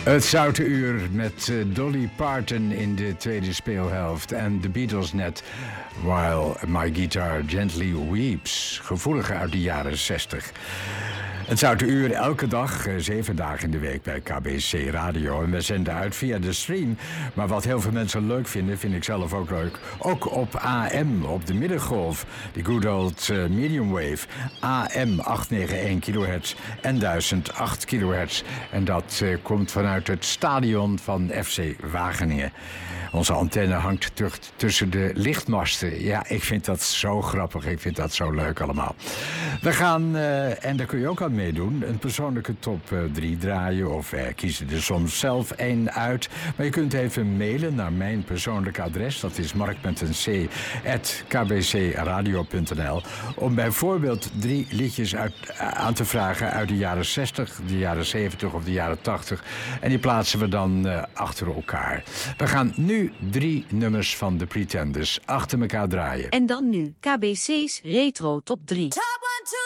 Het Zoute Uur met Dolly Parton in de tweede speelhelft. En de Beatles net While My Guitar Gently Weeps. Gevoelig uit de jaren 60. Het Zoute Uur elke dag, 7 dagen in de week bij KBC Radio. En we zenden uit via de stream. Maar wat heel veel mensen leuk vinden, vind ik zelf ook leuk. Ook op AM, op de middengolf. Die good old medium wave. AM 891 kHz en 1008 kHz. En dat komt vanuit het stadion van FC Wageningen. Onze antenne hangt tussen de lichtmasten. Ja, ik vind dat zo grappig. Ik vind dat zo leuk allemaal. We gaan, en daar kun je ook aan meedoen, een persoonlijke top 3 draaien. Of kies er soms zelf één uit. Maar je kunt even mailen naar mijn persoonlijke adres. Dat is mark.c@kbcradio.nl. Om bijvoorbeeld 3 liedjes aan te vragen uit de jaren 60, de jaren 70 of de jaren 80. En die plaatsen we dan achter elkaar. We gaan nu 3 nummers van The Pretenders achter elkaar draaien. En dan nu KBC's Retro Top 3.